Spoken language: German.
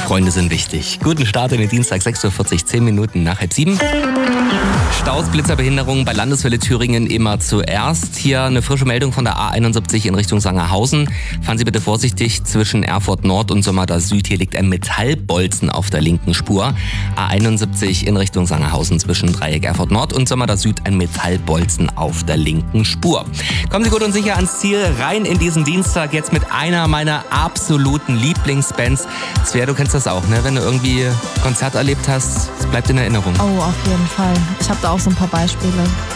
Freunde sind wichtig. Guten Start in den Dienstag, 6.40 Uhr, 10 Minuten nach 6:30. Staus, Blitzerbehinderungen bei Landeswelle Thüringen immer zuerst. Hier eine frische Meldung von der A71 in Richtung Sangerhausen. Fahren Sie bitte vorsichtig zwischen Erfurt Nord und Sommerda Süd. Hier liegt ein Metallbolzen auf der linken Spur. A71 in Richtung Sangerhausen zwischen Dreieck Erfurt Nord und Sommerda Süd ein Metallbolzen auf der linken Spur. Kommen Sie gut und sicher ans Ziel, rein in diesen Dienstag, jetzt mit einer meiner absoluten Lieblingsbands. Svea, du kennst das auch, ne? Wenn du irgendwie Konzert erlebt hast, es bleibt in Erinnerung. Oh, auf jeden Fall. Ich habe da auch so ein paar Beispiele.